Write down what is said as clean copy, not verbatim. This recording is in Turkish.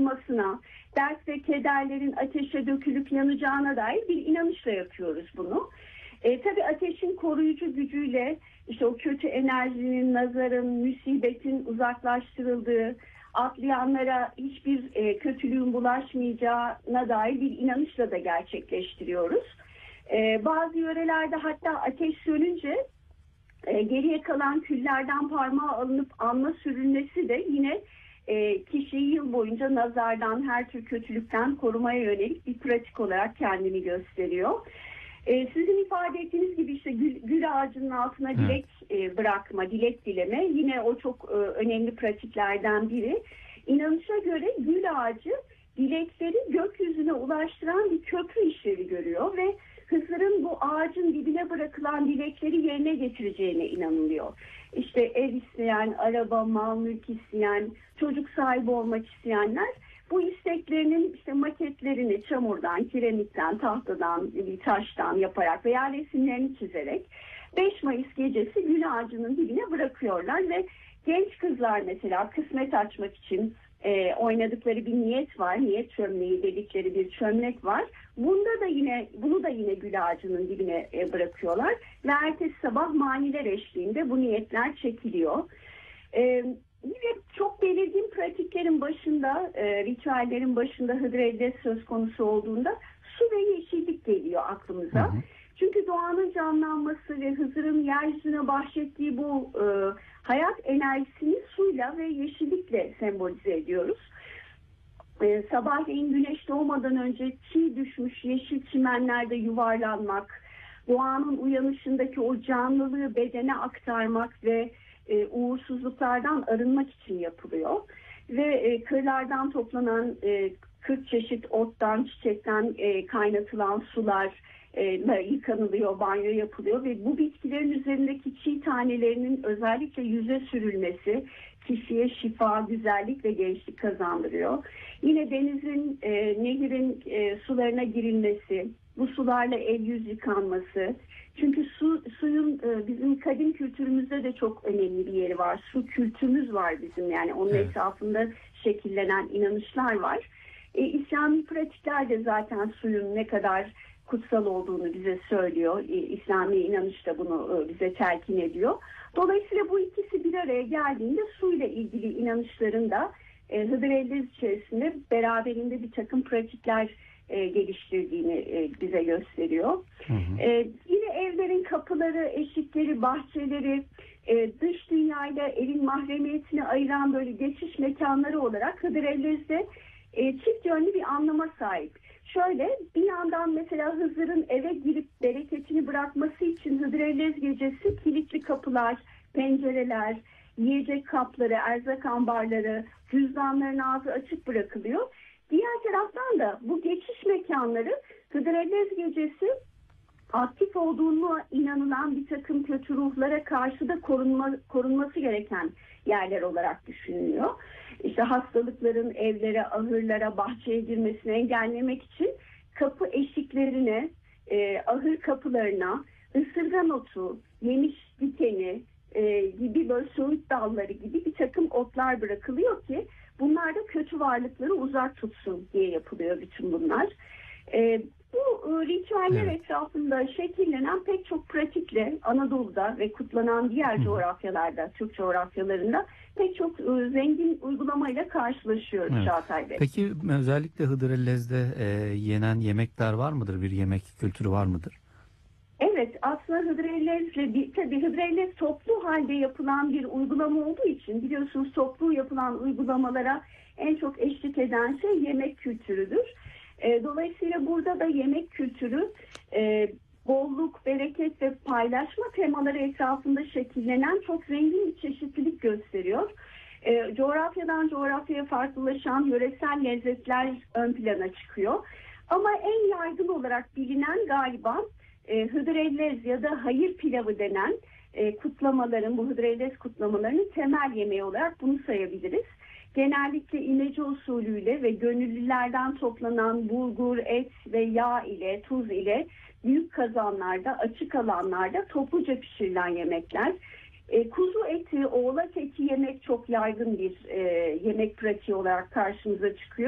korumasına, dert ve kederlerin ateşe dökülüp yanacağına dair bir inanışla yapıyoruz bunu. Tabii ateşin koruyucu gücüyle işte o kötü enerjinin, nazarın, musibetin uzaklaştırıldığı, atlayanlara hiçbir kötülüğün bulaşmayacağına dair bir inanışla da gerçekleştiriyoruz. Bazı yörelerde hatta ateş sönünce geriye kalan küllerden parmağı alınıp alma sürülmesi de yine kişiyi yıl boyunca nazardan, her tür kötülükten korumaya yönelik bir pratik olarak kendini gösteriyor. Sizin ifade ettiğiniz gibi işte gül ağacının altına dilek bırakma, dilek dileme yine o çok önemli pratiklerden biri. İnanışa göre gül ağacı dilekleri gökyüzüne ulaştıran bir köprü işlevi görüyor ve Hızır'ın bu ağacın dibine bırakılan dilekleri yerine getireceğine inanılıyor. İşte ev isteyen, araba, mal, mülk isteyen, çocuk sahibi olmak isteyenler bu isteklerinin işte maketlerini çamurdan, kiremitten, tahtadan, bir taştan yaparak veya resimlerini çizerek 5 Mayıs gecesi gül ağacının dibine bırakıyorlar ve genç kızlar mesela kısmet açmak için oynadıkları bir niyet var. Niyet çömleği dedikleri bir çömlek var. Bunu da yine gül ağacının dibine bırakıyorlar ve ertesi sabah maniler eşliğinde bu niyetler çekiliyor. Yine çok belirgin pratiklerin başında, ritüellerin başında Hıdrellez söz konusu olduğunda su ve yeşillik geliyor aklımıza. Hı hı. Çünkü doğanın canlanması ve Hızır'ın yeryüzüne bahşettiği bu hayat enerjisini suyla ve yeşillikle sembolize ediyoruz. Sabahleyin güneş doğmadan önce çiğ düşmüş yeşil çimenlerde yuvarlanmak, doğanın uyanışındaki o canlılığı bedene aktarmak ve uğursuzluklardan arınmak için yapılıyor. Ve kırlardan toplanan 40 çeşit ottan, çiçekten kaynatılan sular yıkanılıyor, banyo yapılıyor ve bu bitkilerin üzerindeki çiğ tanelerinin özellikle yüze sürülmesi kişiye şifa, güzellik ve gençlik kazandırıyor. Yine denizin, nehirin sularına girilmesi, bu sularla el yüz yıkanması. Çünkü suyun bizim kadim kültürümüzde de çok önemli bir yeri var. Su kültümüz var bizim, yani onun etrafında şekillenen inanışlar var. İslami pratikler de zaten suyun ne kadar kutsal olduğunu bize söylüyor. İslami inanış da bunu bize telkin ediyor. Dolayısıyla bu ikisi bir araya geldiğinde suyla ilgili inanışların da Hıdrellez içerisinde beraberinde bir takım pratikler geliştirdiğini bize gösteriyor. Hı hı. Yine evlerin kapıları, eşikleri, bahçeleri, dış dünyayla evin mahremiyetini ayıran böyle geçiş mekanları olarak Hıdrellez'de çift yönlü bir anlama sahip. Şöyle, bir yandan mesela Hızır'ın eve girip bereketini bırakması için Hıdrellez gecesi kilitli kapılar, pencereler, yiyecek kapları, erzak ambarları, cüzdanların ağzı açık bırakılıyor. Diğer taraftan da bu geçiş mekanları Hıdrellez gecesi aktif olduğuna inanılan bir takım kötü ruhlara karşı da korunması gereken yerler olarak düşünülüyor. İşte hastalıkların evlere, ahırlara, bahçeye girmesini engellemek için kapı eşiklerine, ahır kapılarına ısırgan otu, yemiş dikeni gibi böyle söğüt dalları gibi bir takım otlar bırakılıyor ki bunlar da kötü varlıkları uzak tutsun diye yapılıyor bütün bunlar. Bu ritüeller etrafında şekillenen pek çok pratikle Anadolu'da ve kutlanan diğer coğrafyalarda, Türk coğrafyalarında pek çok zengin uygulamayla karşılaşıyoruz Çağatay Bey. Peki özellikle Hıdrellez'de yenen yemekler var mıdır? Bir yemek kültürü var mıdır? Evet, aslında Hıdrellez toplu halde yapılan bir uygulama olduğu için biliyorsunuz toplu yapılan uygulamalara en çok eşlik eden şey yemek kültürüdür. Dolayısıyla burada da yemek kültürü bolluk, bereket ve paylaşma temaları etrafında şekillenen çok zengin bir çeşitlilik gösteriyor. Coğrafyadan coğrafyaya farklılaşan yöresel lezzetler ön plana çıkıyor. Ama en yaygın olarak bilinen galiba Hıdrellez ya da hayır pilavı denen kutlamaların, bu Hıdrellez kutlamalarının temel yemeği olarak bunu sayabiliriz. Genellikle imece usulüyle ve gönüllülerden toplanan bulgur, et ve yağ ile, tuz ile büyük kazanlarda, açık alanlarda topluca pişirilen yemekler. Kuzu eti, oğlak eti yemek çok yaygın bir yemek pratiği olarak karşımıza çıkıyor.